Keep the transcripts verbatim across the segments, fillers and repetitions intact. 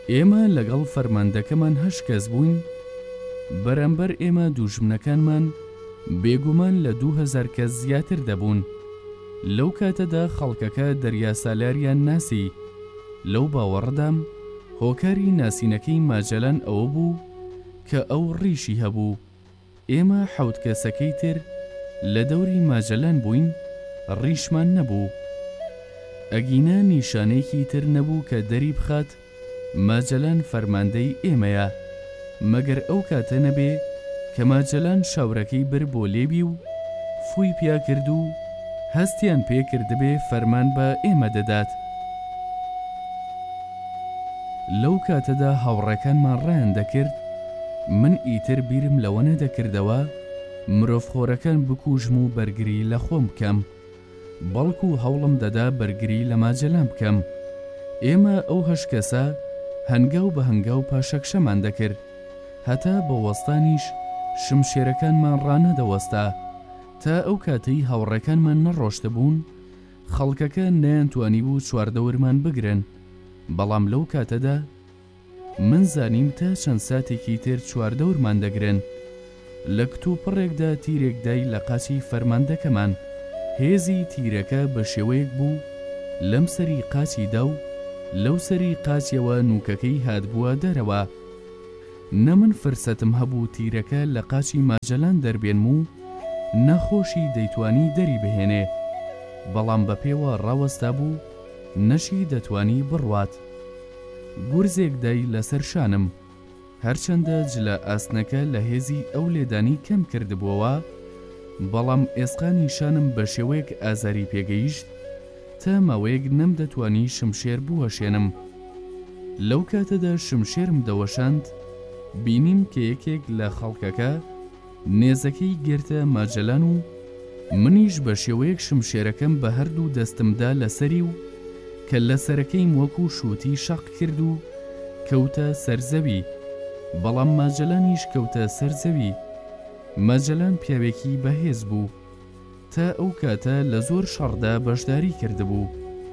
ئێمە لەگەڵ فەرماندەکەمان هەشت کەس بووین. بەرامبەر ئێمە دوژمنەکانمان بێگومان لە دوو هەزار کەس زیاتر دەبوون. لەو کاتەدا خەڵکەکە دەریا سالاریان ناسی. لەو باوەڕدام هۆکاری ناسینەکەی ماجەلان ئەوە بوو کە ئەو ڕیشی هەبوو. ئێمە حەوت کەسەکەی تر لە دەوری ماجەلان بووین، ڕیشمان نەبوو. ئەگینە نیشانەیەکی تر نەبوو کە دەری بخات ماجەلان فەرماندەی ئێمەیە، مەگەر ئەو کاتە نەبێ کە ماجەلان شاورەکەی بر بۆ لێبی و فووی پیا کرد و هەستیان پێ کردبێ فەرمان بە ئێمە دەدات. لەو کاتەدا هاوڕێکانمان ڕایان دەکرد من ئیتر بیرم لەوە نەدەکردەوە مرۆڤخۆرەکان بکوژم و بەرگری لە خۆم بکەم، بەڵکو هەوڵم دەدا بەرگری لە ماجەلان بکەم. ئێمە ئەو هەشت کەسە هەنگاو بە هەنگاو پاشەکشەمان دەکرد، هەتا بە وەستانیش شمشێرەکانمان ڕانەدەوەستا. تا ئەو کاتەی هاوڕێکانمان نەڕۆشتە بوون، خەڵکەکە نەیانتوانی بوو چواردەورمان بگرن. بەڵام لەو کاتەدا من زانیم تا چەند ساتێکی تر چواردەورمان دەگرن. لە کتوپڕێکدا تیرێک دای لە قاچی فەرماندەکەمان. هێزی تیرەکە بە شێوەیەک بوو لەم سەری قاچیدا و لەو سەری قاچیەوە نووکەکەی هاتبووە دەرەوە. نە من فرسەتم هەبوو تیرەکە لە قاچی ماجەلان دەربێنم و نەخۆشی دەیتوانی دەری بهێنێ، بەڵام بە پێوە ڕاوەستا بوو نەشی دەتوانی بڕوات. گورزێک دای لەسەر شانم، هەرچەندە جلە ئاسنەکە لە هێزی ئەو لێدانی کەم کردبووەوە، بەڵام ئێسقانی شانم بە شێوەیەک ئازاری پێگەیشت تا ماوەیەک نەمدەتوانی شمشێر بوەشێنم. لەو کاتەدا شمشێرم دەوەشاند، بینیم کە یەکێک لە خەڵکەکە نێزەکەی گرتە ماجەلان و منیش بە شێوەیەک شمشێرەکەم بە هەردوو دەستمدا لەسەری و کە لەسەرەکەیم وەکو شووتی شەق کرد و کەوتە سەرزەوی، بەڵام ماجەلانیش کەوتە سەرزەوی. ماجەلان پیاوێکی بەهێز بوو، تا ئەو کاتە لە زۆر شەڕدا بەشداری کردبوو،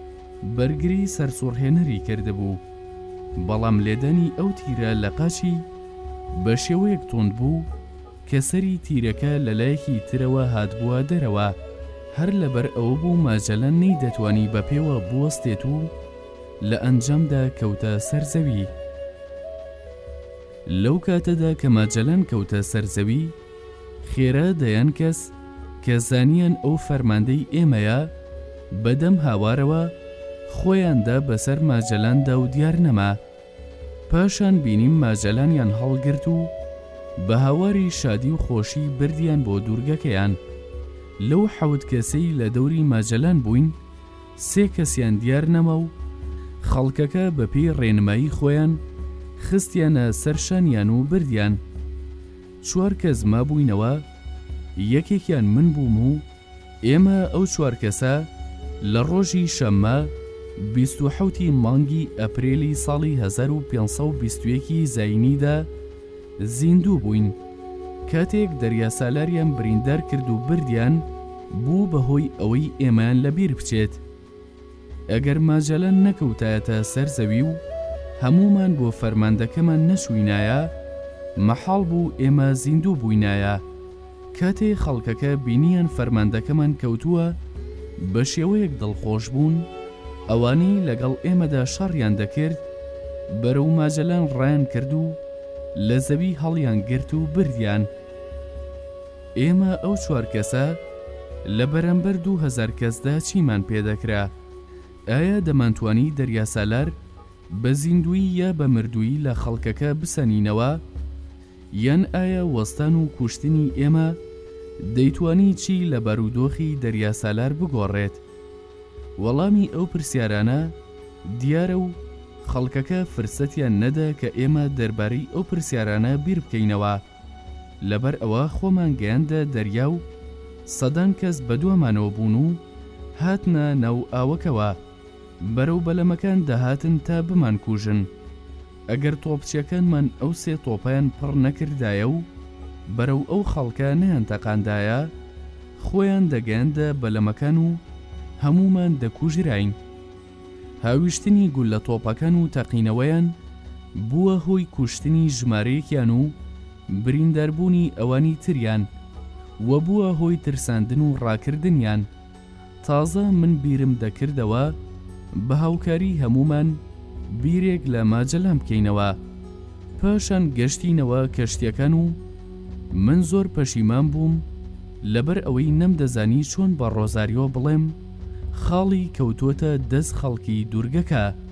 بەرگری سەرسوڕهێنەری کردبوو، بەڵام لێدانی ئەو تیرە لە قاچی بە شێوەیەک توند بوو کە سەری تیرەکە لەلایەکی ترەوە هاتبووە دەرەوە. هەر لەبەر ئەوە بوو ماجەلان نەیدەتوانی بە پێوە بوەستێت و لە ئەنجامدا کەوتە سەرزەوی. لەو کاتەدا کە ماجەلان کەوتە سەرزەوی، خێرا دەیان کەس کە زانیان ئەو فەرماندەی ئێمەیە بەدەم هاوارەوە خۆیاندا بەسەر ماجەلاندا و دیار نەما. پاشان بینیم ماجەلانیان هەڵگرت و بە هاواری شادی و خۆشی بردیان بۆ دوورگەکەیان. لەو حەوت کەسەی لە دەوری ماجەلان بووین، سێ کەسیان دیار نەما و خەڵکەکە بە پێی ڕێنمایی خۆیان خستیانە سەرشانیان و بردیان. چوار کەس مابووینەوە، یەکێکیان من بووم و ئێمە ئەو چوار کەسە لە ڕۆژی شەممە بیست و حەوتی مانگی ئەپرێلی ساڵی هەزار و پێنج سەد و بیست و یەکی زاینیدا زیندوو بووین. کاتێک دەریا سالاریان بریندار کرد و بردیان بوو بەهۆی ئەوەی ئێمەیان لەبیر بچێت. ئەگەر ماجەلان نەکەوتایەتە سەرزەوی و هەمومان بۆ فەرماندەکەمان نەچووینایە، مەحاڵ بوو ئێمە زیندوو بووینایە. کاتێ خەڵکەکە بینیان فەرماندەکەمان کەوتووە، بە شێوەیەک دڵخۆش بوون. ئەوانەی لەگەڵ ئێمەدا شەڕیان دەکرد بەرەو ماجەلان ڕایان کرد و لە زەوی هەڵیان گرت و بردیان. ئێمە ئەو چوار کەسە لە بەرامبەر دوو هەزار کەسدا چیمان پێدەکرا؟ ئایا دەمانتوانی دەریا سالار بە زیندوی یا بە مردووی لە خەڵکەکە بسەنینەوە؟ یان ئایا وەستان و کوشتنی ئێمە دەیتوانی چی لە بەرودۆخی دەریا سالار بگۆڕێت؟ وەڵامی ئەو پرسیارانە دیارە و خەڵکەکە فرسەتیان نەدا کە ئێمە دەربارەی ئەو پرسیارانە بیر بکەینەوە. لەبەر ئەوە خۆمان گەیاندە دەریا و سەدان کەس بەدوامانەوە بوون و هاتنە ناو ئاوەکەوە. بەرەو بەلەمەکان دەهاتن تا بمان کوژن. ئەگەر تۆپچیەکانمان ئەو سێ تۆپیان پڕ نەکردایە و بەرەو ئەو خەڵکە نەیانتەقاندایە، خۆیان دەگەیاندە بەلەمەکان و هەمومان دەکوژراین. هاویشتنی گول لە تۆپەکان و تەقینەوەیان بووە هۆی کوشتنی ژمارەیەکیان و برینداربوونی ئەوانی تریان وە بووە هۆی ترساندن و ڕاکردنیان. تازە من بیرم دەکردەوە بە هاوکاری هەمومان بیرێک لە ماجەلام بکەینەوە. پاشان گەشتینەوە کەشتیەکان و من زۆر پەشیمان بووم لەبەر ئەوەی نەمدەزانی چۆن بە ڕۆزاریۆ بڵێم خاڵی کەوتووەتە دەست خەڵکی دوورگەکە.